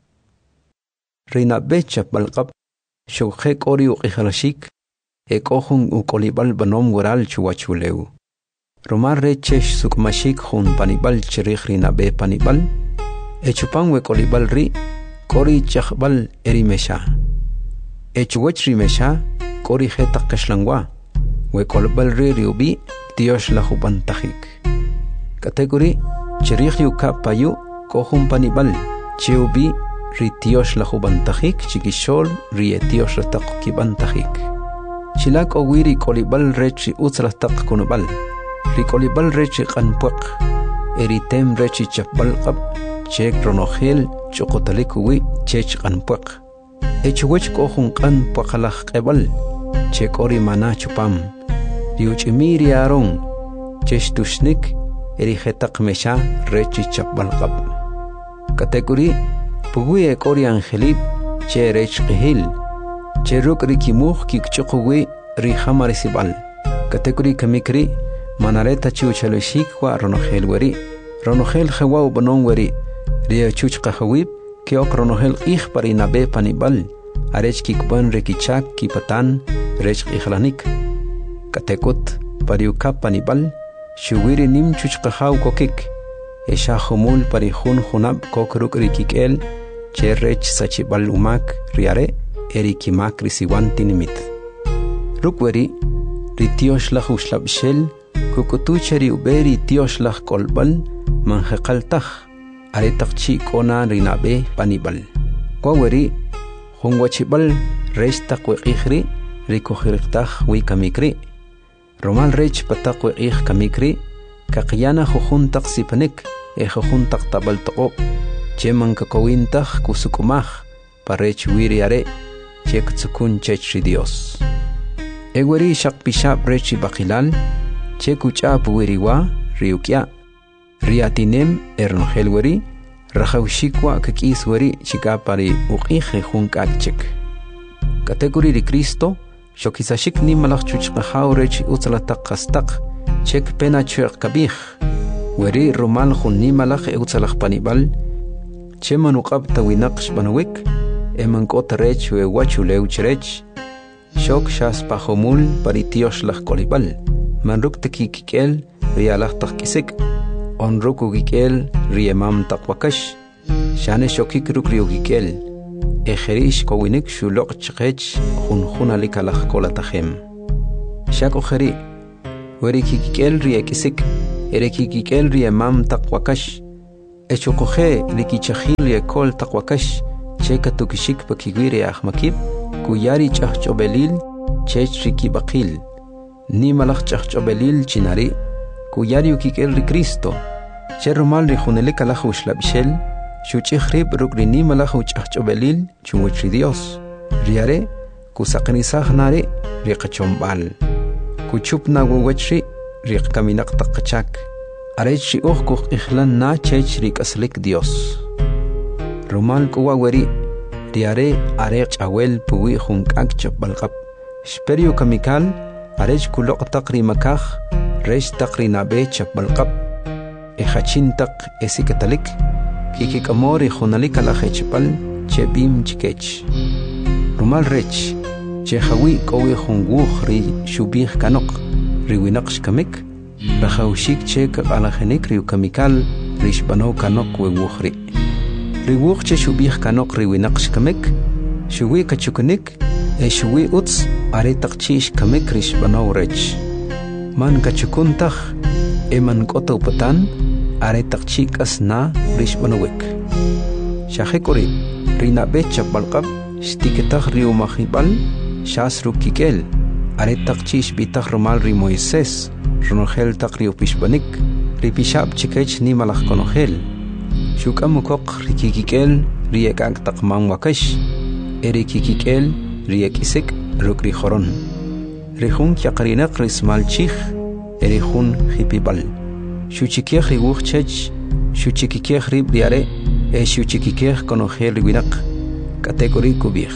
Rinabe chabbalqab shuqhe qori uqikhalashik ekohun uqolibal banom waral chuwachuleu Romar rechesh sukmashik hun panibal chirikh rinabe panibal echupan we kolibal ri kori chakbal erimesha echuwech rimesha kori heta qeshlangwa we kolibal ri riubi Dios la hubantajik kategori chirikh yuka payu kohun panibal chiubi ri Dios la hubantajik chikishol ri Dios la taqkibantajik chilak owiri kolibal rechi utsla taq kunubal rikolibal rechi qanpuq eritem rechi chapbalqab chek ronogel choqotalikuwi chech qanpuq echuwech kohun qanpuqalaq qebal chekori mana chupam riuchimiri aron cheshtushnik eri hetaq mesha rechi chapbalqab kategori puwi ekori angelib che rech qihil cheruk rikimuh kikchuqwi ri hamarisibal kategori kamikri manareta chuchaloshik wa ronogel weri ronogel khawa banon weri ria chuch qahwib ke ok ronogel ikh parinabe panibal arech kikban rekichak kipatan rech ikhlanik katekut pariuka panibal shuwiri nim chuch qahaw kokik esha khumul parihun khunab kokruk rikikel cherech sachibal umak riare erikimak risiwanti nimit rukweri ritiosh la khuslabshel kukutu cheri uberi Dios lah kolbal manjeqaltaj aretaqchi kona rinabe panibal kwaweri hungwachibal restaq weqihri rikohirqtaj wi kamikri romal rech pataq weqih kamikri kaqyana jujuntaq sipanik e jujuntaq tabaltoqo cheman kakowintaj kusukumaj parech wiriare chektsukun chechri Dios eweri shaqpishab rechi baqilal chekucha puwiriwa riukya riatinem ernogel rahawshikwa kakis weri chikapari uqije junkakchik kategori ri Cristo shokisashik nimalaq chuchqahaw rech utsalataq qastaq chek pena chuq kabih weri romal jun nimalaq utsalaq panibal cheman uqab tawinaqsh banawik emankot rech we wachuleu chrech shok shas pahomul paritios laq kolibal manruk tekikikel rialaq taqkisik onruku gikel riemam taqwakash shane shokik ruk riugikel ejerish kowinik shuloq chqech hun hunalik alaq kolatajem shako kheri werikikik'el riek'isik erekikik'el riemam taqwakash echuqoje rikichajil riekol taqwakash cheka tukishik pakigwiri ahmakib kuyari ch'ajch'obelil chech rikibaqil nimalaj ch'ajch'obelil chinari kuyari ukik'el ri Cristo che rumal ri junelik alaj uxlab'ixel xuch'ij rib ruk' ri nimalaj uch'ajch'obelil chunwach ri Dios riare kusaqnisaj nari riqachomb'al kuchup na wawach ri riqkaminaq taqachak arech ri uj kuj ijlan na chech rik'aslik Dios rumal kuwa weri riare are ch'awel puwi junk'ak chapbalqab xperio kamikal arech kuloq taq ri makaj rex taq ri nabe chapbalqab ejachin taq esikatalik kikik'amor ri junalik alaj echpal cheb'im chikech rumal rech chejawi kowi junwuj ri xub'ij kanoq ri winaq xkamik rajawxik che kaq'alajenik ri ukamikal ri xb'anow kanoq wewuj ri ri wuj che xub'ij kanoq ri winaq xkamik xuwi kachukunik e xuwi utz are taq chi xkamik ri xb'anow rech man kachukun taj e man k'ota upatan are taq chi k'as na ri xb'anowik xajek uri ri nab'e chapbalqab xtiketaj ri umajib'al xas rukik'el are taq chi xb'itaj rumal ri Moisés runojel taq ri upixb'anik ri pixab' chikech nimalaj konojel xuk'am ukoq ri kikik'el ri ek'ak taq man wakax e ri kikik'el ri ek'isik ruk' ri joron ri jun kyaqarinaq ri smal chij e ri jun jipib'al xuchikej ri wuj chech xuchikikej rib ri are e xuchikikej konojel ri winaq k'atek uri kub'ij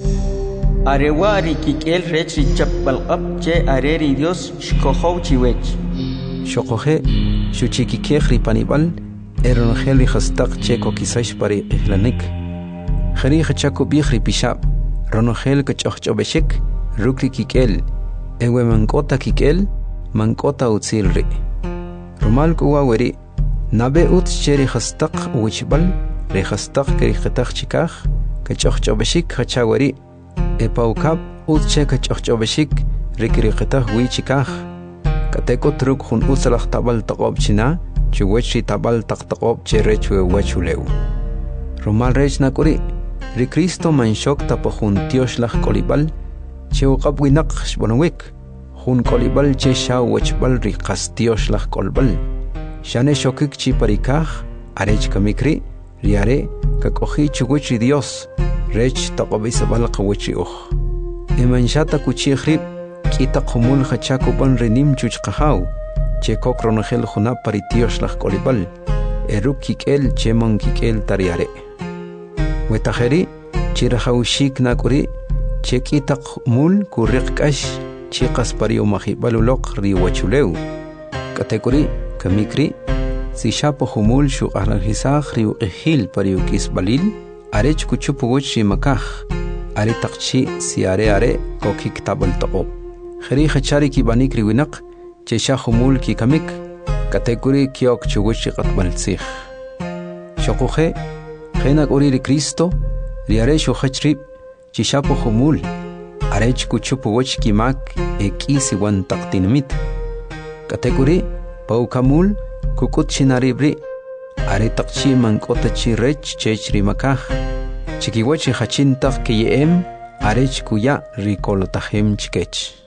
arewa rikik'el rech ri chapbalqab che are ri Dios xkojow chiwech xoqoje xuchikikej ri panib'al e runojel ri jastaq che kokisax pari ijlanik jari jachakub'ij ri pixab' runojel kach'ojch'ob'exik ruk' ri kik'el ewe mank'ota kik'el mank'ota utzil ri rumal kuwa weri nabe utz che ri jastaq uwichb'al ri jastaq kiriqtaj chikaj kach'ojch'ob'exik jachaweri e pawkab utz che kach'ojch'ob'exik ri kiriqtaj wi chikaj katekot ruk' jun utz laj tab'al taqob' china chuwech ri tab'al taq taqob' che rech wewach ulew rumal rech nak'uri ri Cristo manxok tapa jun tiox laj k'olib'al che uqab' winaq xb'anowik jun k'olib'al che xa wachb'al ri qas tiox laj k'olb'al xane xokik chi parikaj arech kamik ri ri are kak'oji chuwach ri Dios rech taqob'isab'al qawach ri uj e manxata kuchij rib k'itaq jumul jachakub'an ri nim chuch qajaw che kok ronojel junab pari tiox laj k'olib'al e ruk' kik'el che man kik'el tari are wetajeri chi rajawxik nak'uri che k'itaq mul kuriq k'ax chi qas pari umajib'al uloq ri wachulew k'atek uri kamik ri si xapo jumul xuq'ajlanjisaj ri uq'ijil pari uk'isb'alil arech kuchup uwach ri makaj are taq chi si are are kokik tab'al toqob' jeri jachari kib'anik ri winaq che xa jumul kikamik k'atek uri kyok chuwach ri q'atb'al tzij xoquje je nak'uri ri Cristo ri are xujach rib chi xapo jumul arech kuchup uwach kimak e k'i siwan taq tinamit k'atek uri pawkamul kuk'ut xinarib ri are taq chi mank'ota chi rech chech ri makaj chikiwach ri jachin taq kiye'em arech kuya ri kolotajem chikech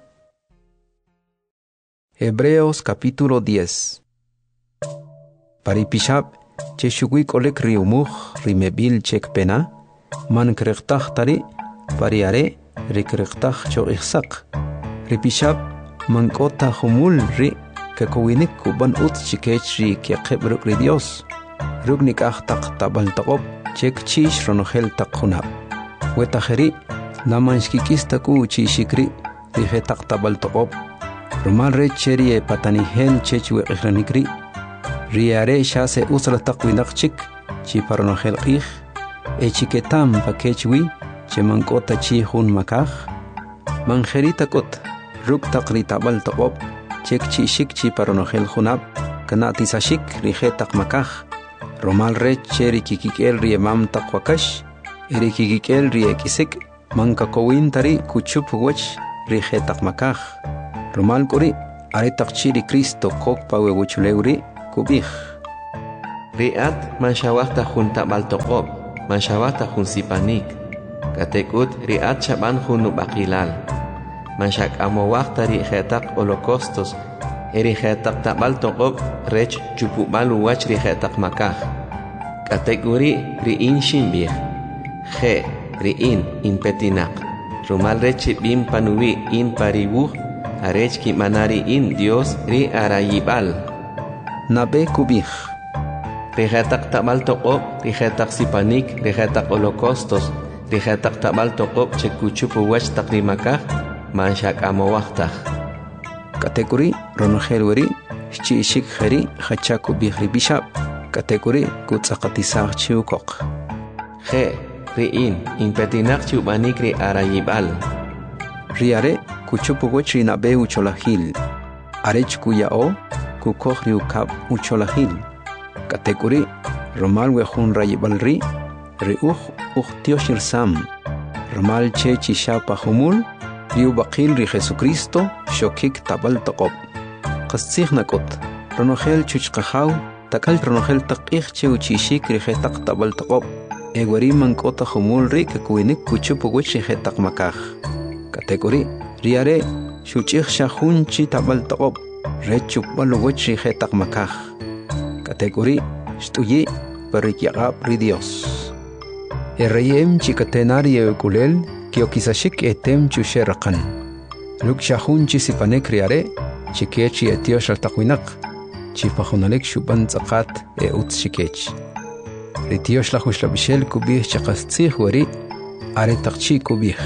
Hebreos capítulo diez pari pixab' che xuwi k'olik ri umuj ri mebil chek pena man kriqtaj tari pari are ri kriqtaj choq'ijsaq ri pixab' mank'ota jumul ri kakowinik kub'an utz chikech ri kyaqeb' ruk' ri Dios ruk' nik'aj taq tab'al taqob' che kchix ronojel taq junab' wetajeri naman xkik'is taku chi'xik ri ri je taq tab'al taqob' rumal rech che ri e patanijel chech weq'ijlanik ri ri are xa se utz la taq winaq chik chi paronojel q'ij e chiketam pakech wi che mank'ota chi jun makaj manjeri tak'ut ruk' taq ri tab'al taqob' che kchi'xik chi paronojel junab' kana'tisaxik ri je taq makaj rumal rech che ri kikik'el ri emam taq wakax e ri kikik'el ri ek'isik man kakowin tari kuchup wach ri je taq makaj rumal k'uri are taqchiri Cristo kokpa wewuchuleuri kubih. Riat manshawakta junta baltoqob, manshawakta jun sipanik. Katekut riat shaban jun bakilal. Manshak amowakta ri jetak holocaustos, eri jetak tabal toqob rech chupubalu wach ri jetak makaj. Kategori riin shimbih, je riin impetinak. Rumal rech bim panuwi in paribuh, arech ki manari in Dios ri arayibal. Nabe kubih. Rijetak tabal toqob, rijetak sipanik, rijetak holocaustos, rijetak tabal toqob chekuchupu wach takrimakaj, manshak amowaktaj. Kategori ronohelweri, shchishik heri, hachaku bihri bishap. Kategori kutsakatisag chiukok. Je, riin, impetinak chubanik ri arayibal. Riare, kuchupu wach rinabe ucholahil. Arech kuyao, kukok riukab ucholahil. Kategori romal wehun rayibal ri, riuh uhtioshir sam. Romal che chishapa humul, riu bakil ri Jesucristo, shokik tabal toqob. Qastsig nakot, ronohel chuchqahaw, takal ronohel taqih che uchishik ri jetak tabal toqob. Egwari mankota humul ri kakuinik kuchupu wich ri jetak makaj. Kategori riare shuchich shahun chi tabal toqob, rechupbal wich ri jetak makaj. Kategori shtuyi perikyaqab ri Dios. Errayem chikatenari ekulel kiokisashik etem chusheraqan. Luk shahun chisipanek riare chikechi etiosh altaquinak. Chipahonalek shuban tzaqat e utz shikech. Ritiosh lahushlavishel kubih chaqastzih wari are taqchi kubih.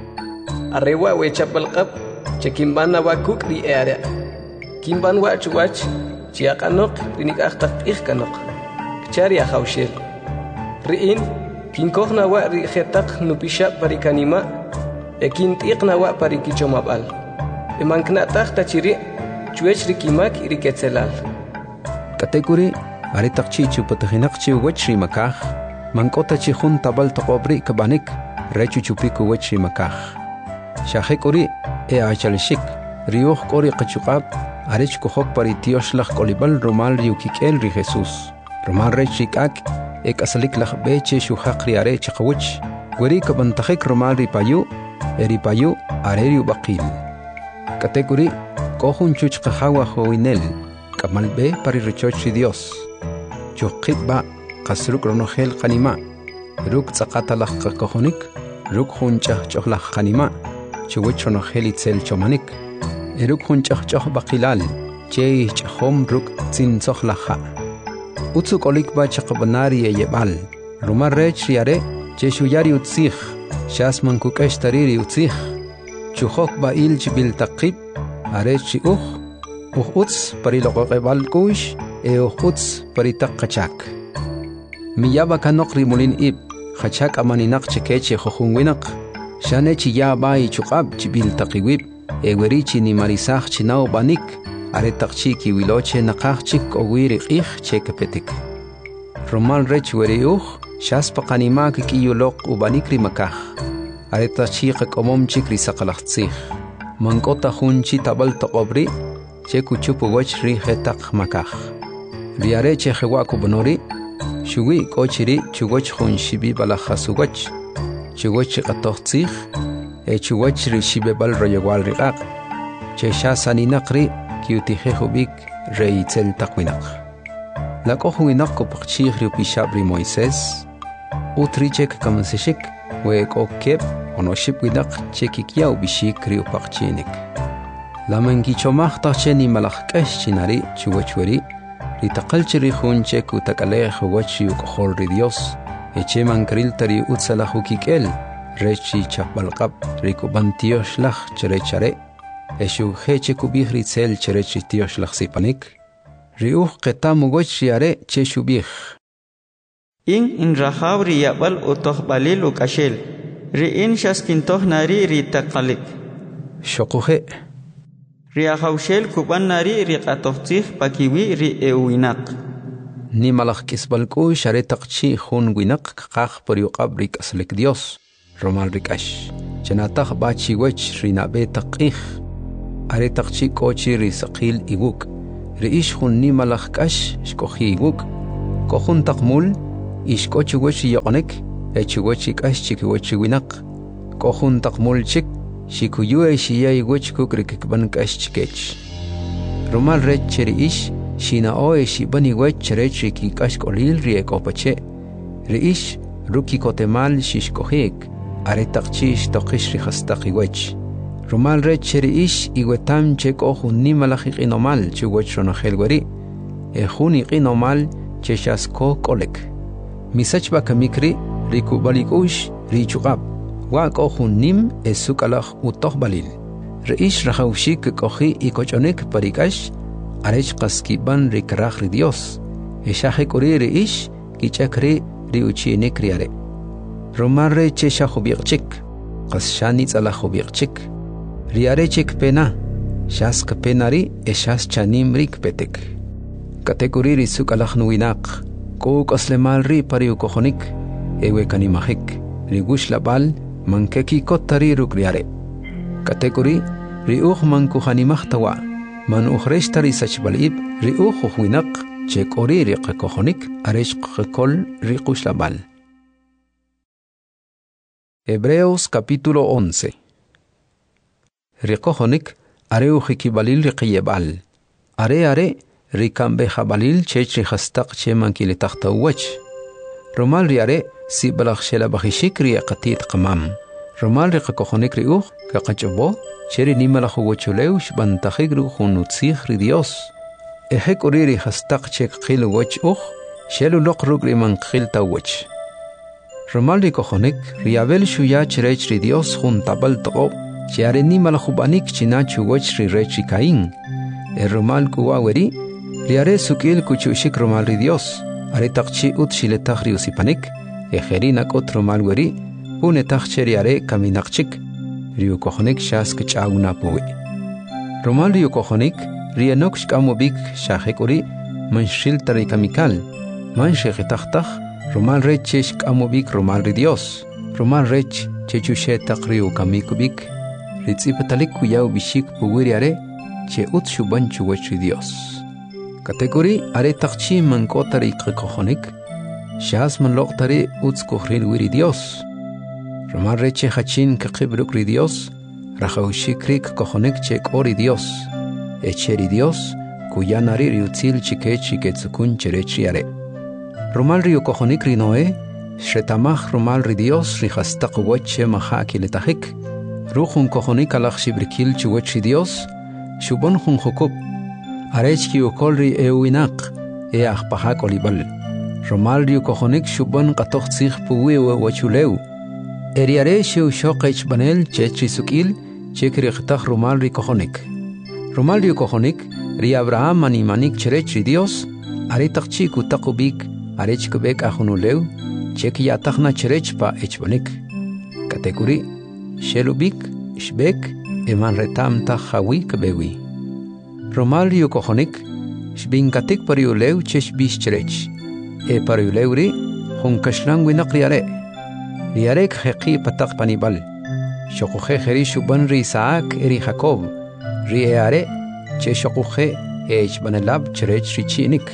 Arrewa wechapalqab chekimbana wakuk ri eare. Kimban wach wach chiaqanok rinik ahtaq ihkanok. Kchari ahawshel. Riin kinkohna wa ri khetaq nupishap parikanima ekintiqna wa parikichomabal. Emanknataq tachiri chuech rikimak iriketzelal. Kategori are taqchi chupatahinak chi wachri makaj. Mankota chi jun tabal toqobri kabanik rechu chupiku wachri makaj. Shahekori e achalshik riuh kori qachuqab arech kohok paritiosh laj kolibal romal riukikel ri Jesus. Romal rechikak ek asalik laj beche shuhaq ri are chaqwich. Gweri kabantajik romal ri payu eri payu areriu baqil. Kategori kohun chuchqahawa hoinel kamal be pari rechoch ri Dios. Chuqitba qasruk ronohel qanima. Ruk tzaqata laj qakohonik ruk hunchah chohlaj qanima. Chuwich ronohel itzel chomanik. Eruk hunchah baqilal che chahom ruk tzinzoh laha. Utsuk olikba chaqbanari eyebal. Rumar rech riare che shuyari utzih. Shasman kukesh tariri utzih. Chuhok ba il chibil taqib. Arech uh. Uh utz pariloqebal kush. E uh utz paritaqachak. Miyaba kanokri mulin ib. Khachak amaninak chekeche khohunwinak. Shane chiyaba i chuqab chibil taqiwib. Ewerichi ni marisaj chinao banik. Are taqchi ki wiloche naqachik owiri qih chekapetik. Romal rech weri uh. Shaspa qanimak ki yulok ubanikri makaj. Are taqchi qakomom chikri saqalaxtzih. Mankota hunchi tabal toqobri. Cheku chupu wach ri hetak makaj. Riare che hewaku bonori. Shuwi kochiri chugoch hun shibi balajasugach. Chugoch qatoxtzih. E chugoch ri shibe bal royewal riqaq. Che shasaninaqri kiutijehubik reitzel taqwinak. La kohuinak kopaqchih ri pishabri Moisés. Utrichek kamansishik. We kokep onoship winak chekikiau bishik ri upaqchinik. La mangichomah tacheni malaqkesh chinari chugochweri. Ritaqalchiri hunche kutakalej wachi ukohol ri Dios. Eche mankriltari utsalahukikel. Rechi chapbalqab rikubantiosh laj cherechare. Eshu heche kubih ritzel cherechitiosh laj sipanik. Riuh qetamu goch riare che shubih. In in rahaw riyabal utoh balil ukashel. Riin shaskintoh nari ritaqalik. Shokuhe. Riahawshel kuban nari riqatohtih pakiwi ri euinak. Ni malaj kisbalku share taqchi hun winak qaq pariuqab rik aslik Dios. Romal rikash. Chanataq bachi wech rinabe taqih. are taqchi kochi risaqil iguk reish khunni malakkash shkohi iguk kohun taqmul ish kochi wochi yoqonek echiwochi kash chikiwochi winak kohun taqmul chik shikuyu eshiya igwoch kukrikban kash chikech rumal rech cherish shina o eshi bani wech cherech ki kash kolil riek opache reish ruki kotemal shishkohik are taqchish toqish rihastaq igwech rumal rech cherish igwetam chek ohunni malakhiq inomal chiwoch ronahel gwari e khuni qinomal cheshasko kolek misach bakamikri riku balikush richuqab wa kohunnim esukalakh utoh balil reish rahawshik kohi ikochonek parikash arech qaskiban rikrah ri Dios eshaje kuri reish kichakri riuchine kriare romarre chesha khubiqchik qashani tsala khubiqchik riare chik pena shas penari eshas chanim rik petek kategori risukalakh nuinaq ko qaslemal ri pariu kohonik ewe kanimahik rigush labal mankeki kotari rukriare kategori riuh manku hanimahtawa man ukhreshtari sachbalib riuh huinaq chekori riq kohonik aresh kol riqush labal. Hebreos capítulo once. Riqohonik areu hikibalil riqiyebal are are rikambe habalil chech rihastaq cheman kilitahtawach romal riare si balakh shela bakhishik ri qatit qamam romal riqohonik riuh kaqachbo cheri nimalakh wochulew shbantakhig ru khunutsikh ri Dios ehek oriri hastaq chek qil wach uch shelu loqrug riman qil tawach romal riqohonik riabel shuya cherech ri Dios juntabal toqo chiare nimalakh banik chinachu wach ri rechi kain e romal kuwaweri riare sukil kuchushik romal ri Dios are taqchi ut shiletagh ri usipanik ejerina kot romal weri une taqcheriare kaminaqchik riu kohonik shas kchauna puwi romal riu kohonik rienok shkamobik shahekuri manshil tarikamikal manshekh takhtakh romal rech shkamobik romal ri Dios romal rech chechushe taqriu kamikubik ritzipatalik kuyaw bishik puwiriare che ut shuban chuwach ri Dios kategori are taqchi mankotari kohonik shas man loqtari uts kohril wiri Dios romal reche hachin kaqibruk ri Dios rahawshikrik kohonik chek ori Dios echeri Dios kuyanari riutzil chike chiketsukun cherechiare romal rio kohonik ri Noé shetamach romal ri Dios rihastaq wache mahakilitahik ruhun kohonik alakh shibrikil chuwach ri Dios shubon hun hukub arech ki ukol ri ewinaq e akhpahak olibal romal rio kohonik shubon qatoq tsikh puwe wachulew eriare shu shoqech banel chechi sukil chekri khtakh romal ri kohonik romal ri kohonik ri Abraham mani manik cherech ri Dios are taqchi ku taqubik arech kubek ahunulew cheki yatakhna cherech pa echbonik kategori shelubik shbek eman retam ta khawi kbewi romal ri kohonik shbinkatik pariulew chesh bish cherech e pariulew ri hunkashlang winaqriare riarek heqi patak panibal shokuhe kheri shuban ri Isaac eri Jacob ri eare che shokuhe ech banelab cherech ri chinik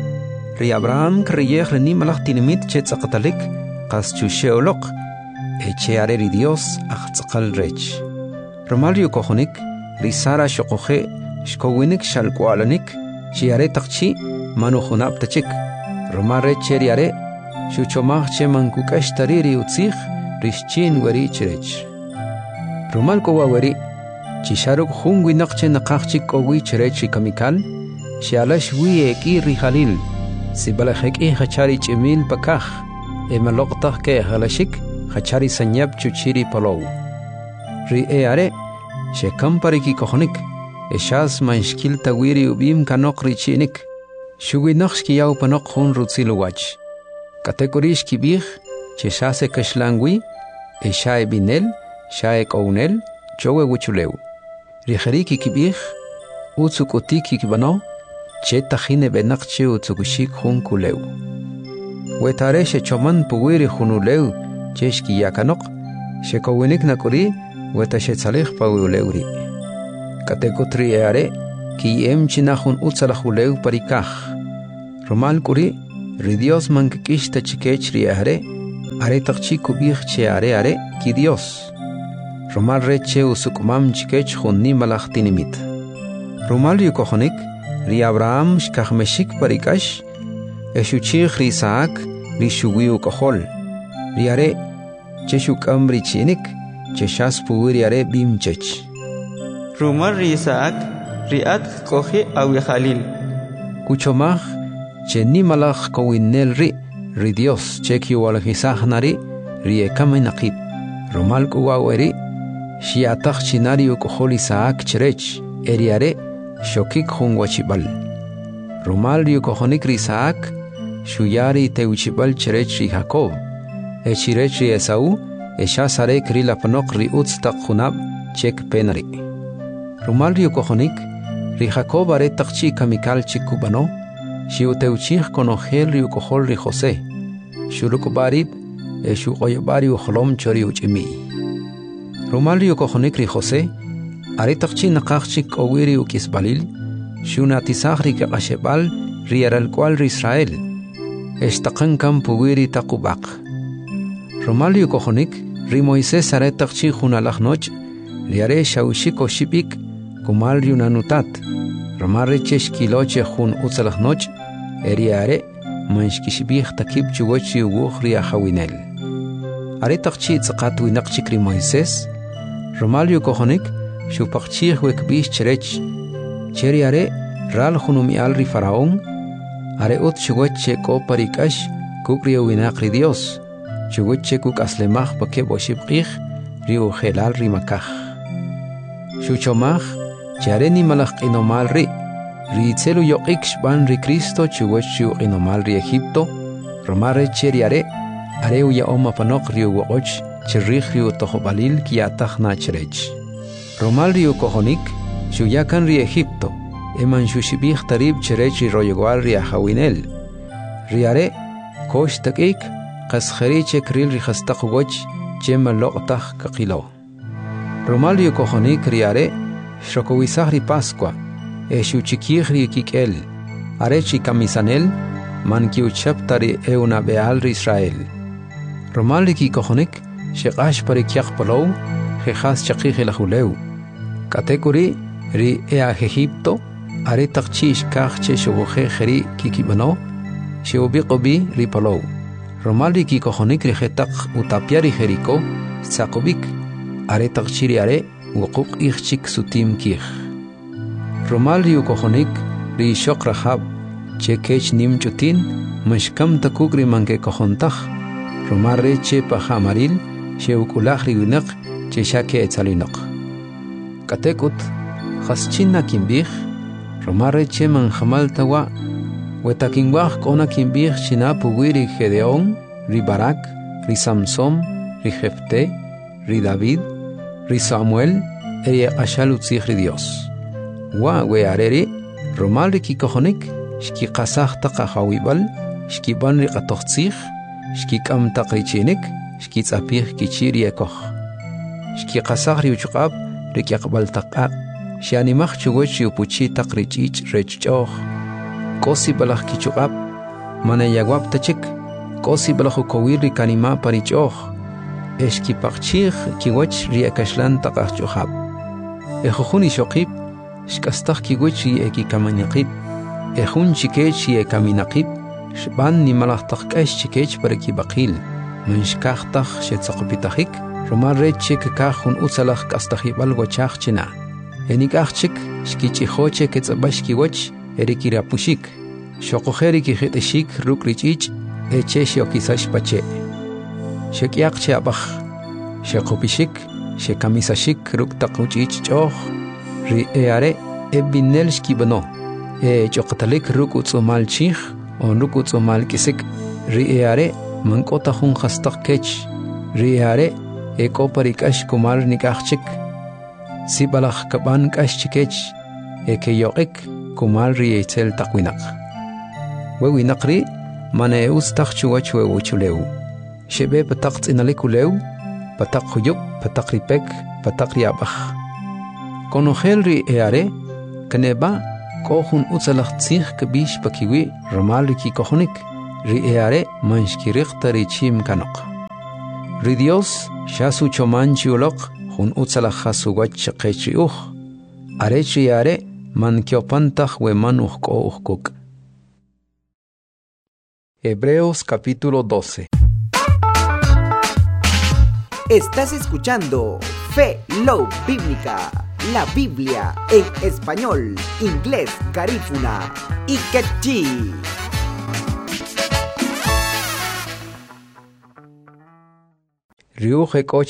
ri Abraham kriyeh ni malach tinimit che tsaqatalik qas chusheolok eche are ri Dios akhtsqal rech romal ri kohonik ri Sara shokuhe shkowinik shalkwalanik chiare taqchi manu khunab tachik romal rech riare shuchomach che mankukash tariri utzikh rishchin wari cherech romal kowa wari chisharuk hungwi naqche naqachik kowi cherech kamikal shialash wi eki rihalil sibalahek e khachari chimil pakakh e maloqtah ke halashik khachari sanyab chuchiri palow ri eare shekam pariki kohonik eshas manshkil tawiri ubim kanok richinik shuwi naqshki yaw panok hun rutziluwach kategorish kibih cheshase kashlangwi e shae binel shae kounel chowe wuchulew riheriki kibih utsukotiki kibano che tahine benaqche utsukushik hun kulew wetare she choman puwiri hunulew cheshki yakanok she kowinik nakuri weta she tsalih pawulewri Katekut ri are ki em chinahun utzalahuleu parikaj. Romal kuri ri Dios mankikish ta chikech ri are are takchi kubih che are are ki Dios. Romal re che usukmam chikech hun ni malachtinimit. Romal yukohonik ri Abraham shkahmeshik parikash eshuchich ri Isaac ri shuwiu kohol. Ri are che shukam ri chinik che shas puwi are bimchech. Rumar ri Isaac riat kohi awi Khalil. Kuchomach che ni malach kowinel ri ri Dios che kiwalhisah nari ri ekaminakit. Romal kuwaweri shiatach chinari ukohol Isaac cherech eri are shokik hun wachibal. Romal yukohonik ri Isaac shuyari teuchibal cherech ri Jacob. Echirech ri Esau esha sare kri la panok ri utstak khunab chek penari. Romal yukohonik ri Jacob are takchi kamikal chikubano shiu teuchich konogel ri ukohol ri Jose. Shurukubarib eshu oyobari ukholom chori uchimi. Romal yukohonik ri Jose are takchi nakachik owiri ukisbalil shuna tisagri ke ashebal ri aral kwal ri Israel. Estakan kam puwiri takubak. Romal yukohonik ri Moisés are takchi hunalach noch ri are shaushiko shipik kumal ri unanutat. Romal re cheshkiloche hun utzalach noch eri are manshkishbih takib chugochi uwuch ri ahawinel. Are takchi tzaqat winakchik ri Moisés. Romal yukohonik shupakchih wekbish cherech. Cheri are ral hunumi al ri faraón. Are ut chugoche ko parikash kukri winak ri Dios. Chugoche kuk aslemach pake boshibqih ri ujelal ri makaj. Shuchomach chare ni malach inomal ri. Ri itzelu yoqik shban ri Cristo chugoche inomal ri Egipto. Romare cheri are are uya oma panok ri uwoch chirrih ri utohobalil kiatach na cherech. Romal ri ukohonik shuyakan ri Egipto. Eman shushibih tarib cherech ri royogual ri ahawinel. Ri are kosh takik qaskhari che kril ri khastaq woch chema loqtah kaqilo. Romal yukohonik ri are shokowisah ri Pascua eshu chikih ri kikel are chi kamisanel man ki uchaptari e una beal ri Israel. Romal ki kohonik shiqash pari kyak polow khas chaqih lahuleu. Katekuri ri e a Egipto are takchish kach che shogoje khari kikibano sheubiqobi ri polow. Romal ki kohonik ri khetak utapiari Jeriko sakobik are takchiri are wuquk ichchik sutim kih. Romal ri kohonik ri shok rahab che kech nim chutin mashkam takuk ri manke kohontach. Romal re che pahamaril sheukulach ri winak che shake etzalinok. Katekut khaschina kimbih Romal re che man khamal tawa Wetakinwach kona kimbih china puwiri Gedeón, ri Barak, ri Samson, ri Jefté, ri David, ri Samuel, eri ashalutzich ri Dios. Wa we areri, Romal ri kikohonik, shki qasach taqa hawibal, shki ban ri qatochtzich, shki kam taqri chinik, shki tzapich kichiri ekoch. Shki qasach ri uchqab, ri kiaqbal taqaq, shianimach chugoch yupuchi taqri chich rechchoch. Kosi balach kichugab, mana yagwab tachik, kosi balahu kowiri kanima parichoch, eshki pakchich kiwach ri ekashlan taqach chuhab. Ejuhuni shokib, shkastach kiwach ri eki kamanyakib, ejun chikech ri ekaminakib, shban ni malach taqkash chikech pareki bakil, menshkachtach shetzaqopitachik, Romal re chik kahun utzalach kastachibal wachach china. Enikachik, shkichihoche ketzabash kiwach, erikira pushik shokojeri ki khiteshik rukrich eche shokisash pache shekiaq chabach shekopishik shekamisashik ruktaquchich choh ri eare ebinel skibano e choqtalik rukutsumal chih on rukutsumal kisik ri eare mankota hun khastaq kech ri eare ekoparikash kumar nikachik sibalach kaban kash chikech ekeyoqik kumal ri etzel takwinak. Wewinak ri mane ustach chuwach wewuchuleu. Shebe patak tzinalikuleu, patak huyuk, patak ripek, patak riabach. Conogel ri eare, kaneba, kohun utzalach tzich kabish pakiwi, romal riki kohonik, ri eare manshkirichta ri chim kanok. Ri Dios, shasu chomanchi ulok, hun utzalach hasu wach qechri uch, arechi eare, man kiopantach we man uchko uchkuk. Hebreos capítulo doce. Estás escuchando Fe Love Bíblica, la Biblia en español, inglés, garífuna y quechí. Riuj ekoch